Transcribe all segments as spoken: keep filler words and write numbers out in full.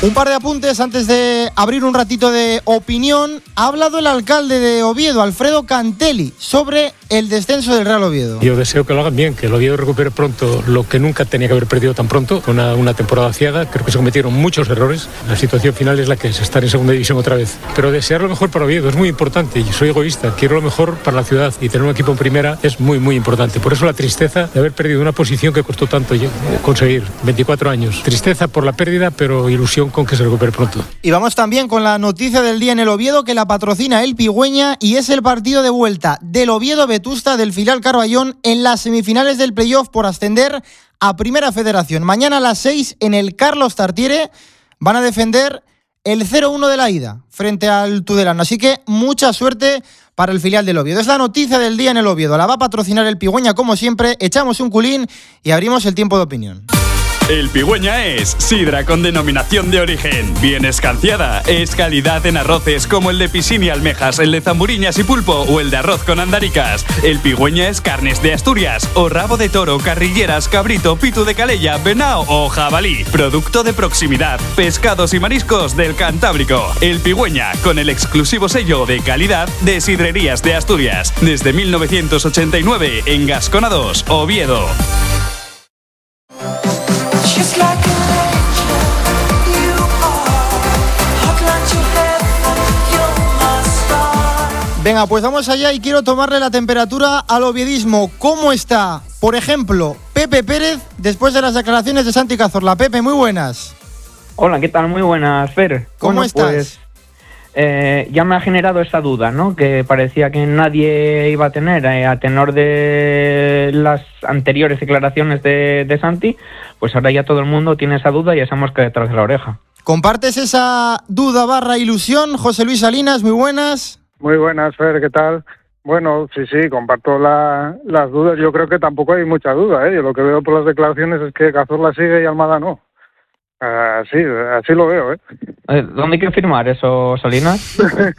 Un par de apuntes antes de abrir un ratito de opinión. Ha hablado el alcalde de Oviedo, Alfredo Cantelli, sobre el descenso del Real Oviedo. Yo deseo que lo hagan bien, que el Oviedo recupere pronto lo que nunca tenía que haber perdido tan pronto, una, una temporada ciega. Creo que se cometieron muchos errores. La situación final es la que es, estar en segunda división otra vez. Pero desear lo mejor para Oviedo es muy importante. Yo soy egoísta, quiero lo mejor para la ciudad, y tener un equipo en primera es muy, muy importante. Por eso la tristeza de haber perdido una posición que costó tanto conseguir, veinticuatro años. Tristeza por la pérdida, pero ilusión con que se recupere pronto. Y vamos también con la noticia del día en el Oviedo, que la patrocina el Pigüeña, y es el partido de vuelta del Oviedo Vetusta del filial Carballón en las semifinales del playoff por ascender a Primera Federación. Mañana a las seis en el Carlos Tartiere van a defender el cero uno de la ida frente al Tudelano. Así que mucha suerte para el filial del Oviedo. Es la noticia del día en el Oviedo. La va a patrocinar el Pigüeña como siempre. Echamos un culín y abrimos el tiempo de opinión. El Pigüeña es sidra con denominación de origen, bien escanciada, es calidad en arroces como el de piscina y almejas, el de zamburiñas y pulpo o el de arroz con andaricas. El Pigüeña es carnes de Asturias o rabo de toro, carrilleras, cabrito, pitu de calella, venao o jabalí. Producto de proximidad, pescados y mariscos del Cantábrico. El Pigüeña, con el exclusivo sello de calidad de Sidrerías de Asturias. Desde mil novecientos ochenta y nueve en Gascona dos, Oviedo. Venga, pues vamos allá y quiero tomarle la temperatura al oviedismo. ¿Cómo está, por ejemplo, Pepe Pérez después de las declaraciones de Santi Cazorla? Pepe, muy buenas. Hola, ¿qué tal? Muy buenas, Fer. ¿Cómo bueno, estás? Pues, eh, ya me ha generado esa duda, ¿no? Que parecía que nadie iba a tener, eh, a tenor de las anteriores declaraciones de, de Santi, pues ahora ya todo el mundo tiene esa duda y esa mosca detrás de la oreja. ¿Compartes esa duda barra ilusión? José Luis Salinas, muy buenas. Muy buenas, Fer, ¿qué tal? Bueno, sí, sí, comparto la, las dudas. Yo creo que tampoco hay mucha duda, ¿eh? Yo lo que veo por las declaraciones es que Cazorla sigue y Almada no. Uh, sí, así lo veo, ¿eh? ¿Dónde hay que firmar eso, Salinas?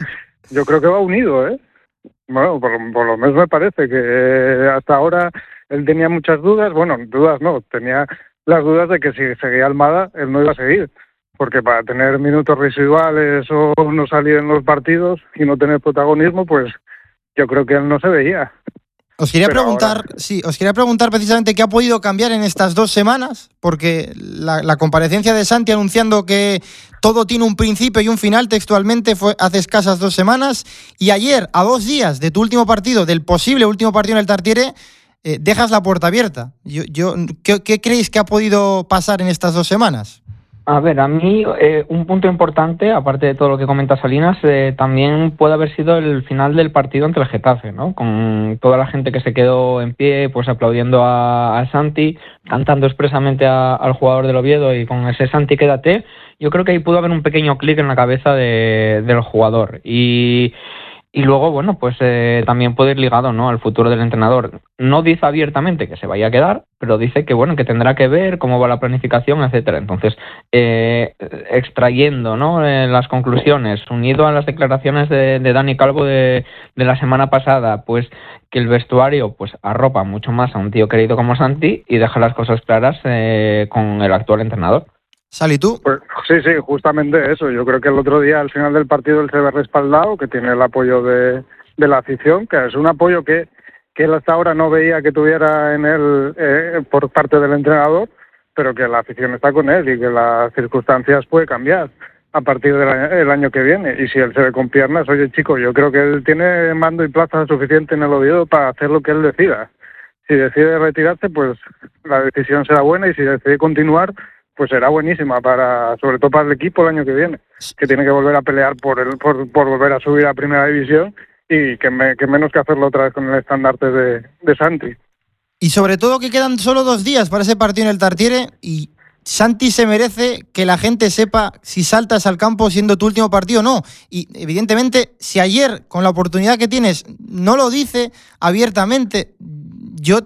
Yo creo que va unido, ¿eh? Bueno, por, por lo menos me parece que hasta ahora él tenía muchas dudas. Bueno, dudas no, tenía las dudas de que si seguía Almada, él no iba a seguir. Porque para tener minutos residuales o no salir en los partidos y no tener protagonismo, pues yo creo que él no se veía. Os quería Pero preguntar, ahora... sí, os quería preguntar precisamente qué ha podido cambiar en estas dos semanas, porque la, la comparecencia de Santi anunciando que todo tiene un principio y un final textualmente fue hace escasas dos semanas, y ayer, a dos días de tu último partido, del posible último partido en el Tartiere, eh, dejas la puerta abierta. Yo, yo, ¿qué, ¿Qué creéis que ha podido pasar en estas dos semanas? A ver, a mí eh, un punto importante, aparte de todo lo que comenta Salinas, eh, también puede haber sido el final del partido ante el Getafe, ¿no? Con toda la gente que se quedó en pie, pues aplaudiendo a, a Santi, cantando expresamente a, al jugador del Oviedo y con ese Santi quédate. Yo creo que ahí pudo haber un pequeño clic en la cabeza de, del jugador. Y... Y luego, bueno, pues eh, también puede ir ligado, ¿no?, al futuro del entrenador. No dice abiertamente que se vaya a quedar, pero dice que, bueno, que tendrá que ver cómo va la planificación, etcétera. Entonces, eh, extrayendo, ¿no?, eh, las conclusiones, unido a las declaraciones de, de Dani Calvo de, de la semana pasada, pues que el vestuario pues arropa mucho más a un tío querido como Santi y deja las cosas claras eh, con el actual entrenador. Sali, ¿tú? Pues sí, sí, justamente eso. Yo creo que el otro día, al final del partido, él se ve respaldado, que tiene el apoyo de, de la afición, que es un apoyo que, que él hasta ahora no veía que tuviera en él eh, por parte del entrenador, pero que la afición está con él y que las circunstancias puede cambiar a partir del año, el año que viene. Y si él se ve con piernas, oye, chico, yo creo que él tiene mando y plaza suficiente en el Oviedo para hacer lo que él decida. Si decide retirarse, pues la decisión será buena, y si decide continuar, pues será buenísima, para sobre todo para el equipo el año que viene, que tiene que volver a pelear por el por, por volver a subir a Primera División, y que, me, que menos que hacerlo otra vez con el estandarte de, de Santi. Y sobre todo que quedan solo dos días para ese partido en el Tartiere, y Santi se merece que la gente sepa si saltas al campo siendo tu último partido o no. Y evidentemente, si ayer, con la oportunidad que tienes, no lo dice abiertamente, yo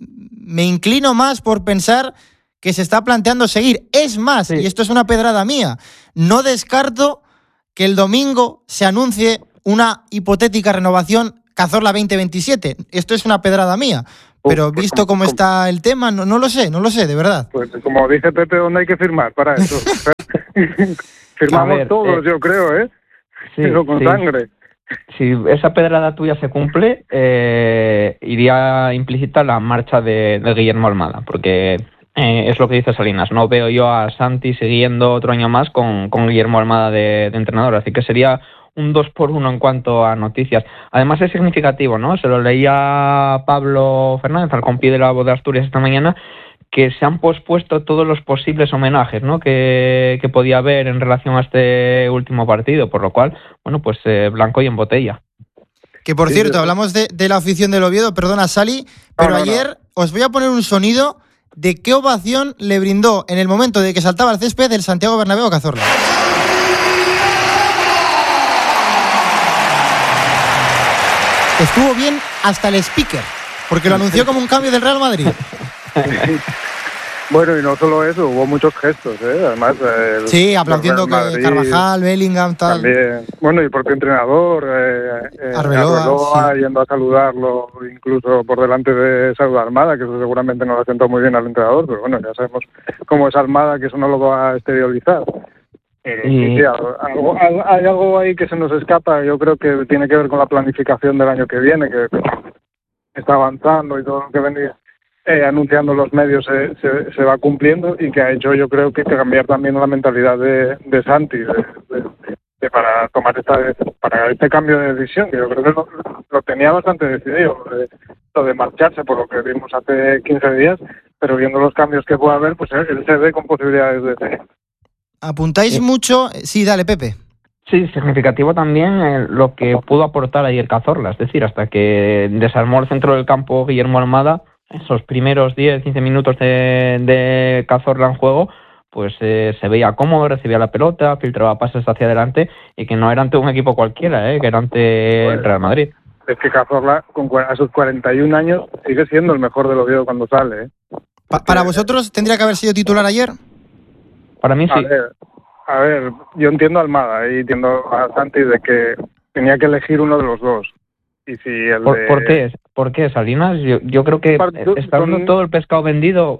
me inclino más por pensar que se está planteando seguir. Es más, sí. Y esto es una pedrada mía, no descarto que el domingo se anuncie una hipotética renovación Cazorla veinte veintisiete. Esto es una pedrada mía, pero pues, visto cómo está el tema, no, no lo sé, no lo sé, de verdad. Pues como dice Pepe, ¿dónde hay que firmar para eso? Firmamos ver, todos, eh, yo creo, ¿eh? Sí, Pero con sí. sangre. Si esa pedrada tuya se cumple, eh, iría implícita la marcha de, de Guillermo Almada, porque eh, es lo que dice Salinas. No veo yo a Santi siguiendo otro año más con, con Guillermo Almada de, de entrenador, así que sería un dos por uno en cuanto a noticias. Además es significativo, ¿no? Se lo leía Pablo Fernández al compi de la Voz de Asturias esta mañana, que se han pospuesto todos los posibles homenajes, ¿no?, que, que podía haber en relación a este último partido, por lo cual, bueno, pues eh, blanco y en botella. Que por Sí, cierto, sí. hablamos de, de la afición del Oviedo, perdona Sali, pero no, no. ayer os voy a poner un sonido de qué ovación le brindó en el momento de que saltaba el césped el Santiago Bernabéu a Cazorla. Estuvo bien hasta el speaker, porque lo anunció como un cambio del Real Madrid. Bueno, y no solo eso, hubo muchos gestos, ¿eh? Además, el, Sí, aplaudiendo el Real Madrid, Carvajal, Bellingham, tal. También, bueno, y el propio entrenador, eh, eh, Arbeloa, Arbeloa, sí. yendo a saludarlo, incluso por delante de Salud Armada, que eso seguramente no le sentó muy bien al entrenador, pero bueno, ya sabemos cómo es Armada, que eso no lo va a exteriorizar. Eh, Y- sí, sí, algo- algo- algo- hay algo ahí que se nos escapa, yo creo que tiene que ver con la planificación del año que viene, que está avanzando y todo lo que venía eh, anunciando los medios se, se, se va cumpliendo, y que ha hecho, yo creo, que, que cambiar también la mentalidad de, de Santi de, de, de para tomar esta para este cambio de decisión, que yo creo que lo, lo tenía bastante decidido, de, lo de marcharse, por lo que vimos hace quince días, pero viendo los cambios que puede haber, pues él se ve con posibilidades de seguir. ¿Apuntáis Sí. mucho? Sí, dale, Pepe. Sí, significativo también eh, lo que pudo aportar ayer Cazorla, es decir, hasta que desarmó el centro del campo Guillermo Almada, esos primeros diez quince minutos de, de Cazorla en juego, pues eh, se veía cómodo, recibía la pelota, filtraba pases hacia adelante, y que no era ante un equipo cualquiera, eh, que era ante el Real Madrid. Es que Cazorla, con, cua- a sus cuarenta y un años, sigue siendo el mejor del Oviedo cuando sale, ¿eh? Pa- ¿Para vosotros tendría que haber sido titular ayer? Para mí A sí. ver, a ver, yo entiendo a Almada y entiendo a Santi de que tenía que elegir uno de los dos. Y si el ¿Por, de... ¿por qué? ¿Por qué, Salinas? Yo, yo creo que Par- eh, está dando son- todo el pescado vendido.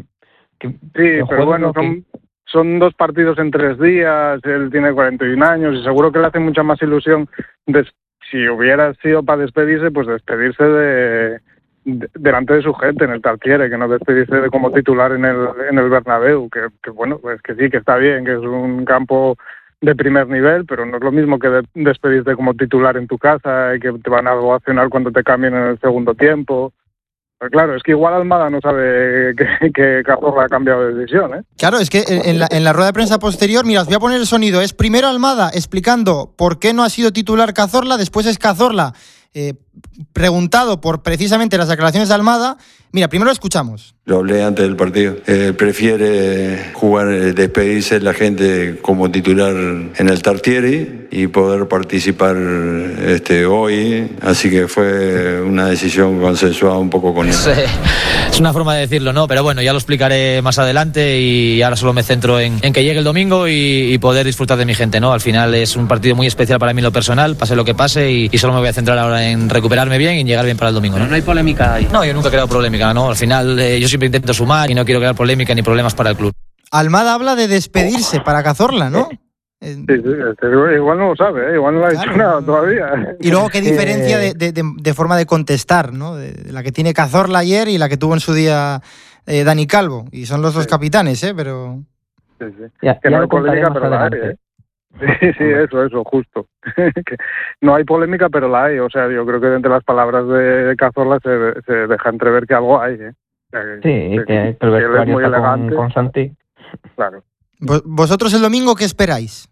Que Sí, el pero juego bueno, lo que- son, son dos partidos en tres días, él tiene cuarenta y un años y seguro que le hace mucha más ilusión, des- si hubiera sido para despedirse, pues despedirse de, de- delante de su gente en el Tartiere, que no despedirse de como titular en el, en el Bernabéu, que, que bueno, pues que sí, que está bien, que es un campo de primer nivel, pero no es lo mismo que de- despedirte como titular en tu casa y que te van a ovacionar cuando te cambien en el segundo tiempo. Pero claro, es que igual Almada no sabe que, que Cazorla ha cambiado de decisión, ¿eh? Claro, es que en en la, en la rueda de prensa posterior, mira, os voy a poner el sonido. Es primero Almada explicando por qué no ha sido titular Cazorla, después es Cazorla eh, preguntado por precisamente las declaraciones de Almada. Mira, primero lo escuchamos. Lo hablé antes del partido. Eh, prefiere jugar, eh, despedirse de la gente como titular en el Tartiere y poder participar este, hoy. Así que fue una decisión consensuada un poco con él. Es, eh, es una forma de decirlo, ¿no? Pero bueno, ya lo explicaré más adelante, y ahora solo me centro en, en que llegue el domingo y, y poder disfrutar de mi gente, ¿no? Al final es un partido muy especial para mí en lo personal, pase lo que pase, y, y solo me voy a centrar ahora en recuperarme bien y en llegar bien para el domingo, ¿no? No hay polémica ahí. No, yo nunca he creado polémica, ¿no? Al final eh, yo siempre intento sumar y no quiero crear polémica ni problemas para el club. Almada habla de despedirse para Cazorla, ¿no? Eh, Sí, sí, este, igual no lo sabe, ¿eh? Igual no lo ha dicho Claro. nada todavía. Y luego qué diferencia Eh, de, de- de- de forma de contestar, ¿no? De, de la que tiene Cazorla ayer y la que tuvo en su día eh, Dani Calvo. Y son los dos Sí. capitanes, ¿eh? Pero... Sí, sí. Ya, Que ya no lo hay polémica, contaré pero más la hay, adelante. ¿eh? Sí, sí, eso, eso, justo. Que no hay polémica, pero la hay. O sea, yo creo que entre las palabras de Cazorla se, se deja entrever que algo hay, ¿eh? O sea, Sí, y que, que el que él es vestuario muy está con, elegante. con Santi. Claro. ¿Vos- ¿Vosotros el domingo qué esperáis?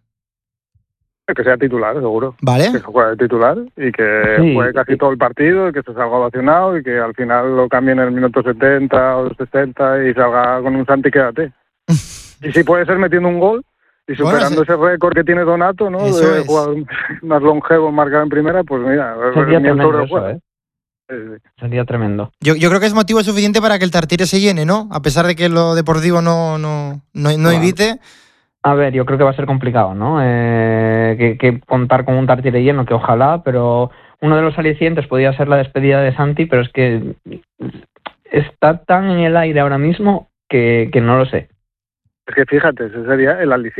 Que sea titular, seguro. ¿Vale? Que juegue de titular y que Sí, juegue casi y- todo el partido y que se salga ovacionado y que al final lo cambien en el minuto setenta o sesenta y salga con un Santi, quédate. Y si puede ser metiendo un gol y Bueno, superando sí. ese récord que tiene Donato, ¿no? Eso De es. jugador más longevo en marcar en primera, pues mira, Sería ni el tremendo sobre eso, juega. ¿eh? Sí, sí. Sería tremendo. Yo, yo creo que es motivo suficiente para que el Tartiere se llene, ¿no? A pesar de que lo deportivo no, no, no, no Claro. evite. A ver, yo creo que va a ser complicado, ¿no? Eh, que, que contar con un Tartiere lleno, que ojalá, pero uno de los alicientes podría ser la despedida de Santi, pero es que está tan en el aire ahora mismo que, que no lo sé. Es que fíjate, ese sería el aliciente.